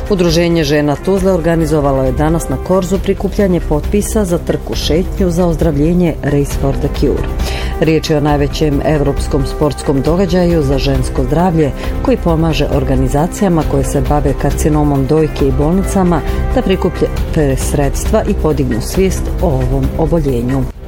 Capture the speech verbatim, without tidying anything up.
Udruženje žena Tuzle organizovalo je danas na Korzu prikupljanje potpisa za trku šetnju za ozdravljenje Race for the Cure. Riječ je o najvećem evropskom sportskom događaju za žensko zdravlje koji pomaže organizacijama koje se bave karcinomom dojke i bolnicama da prikuplje sredstva i podignu svijest o ovom oboljenju.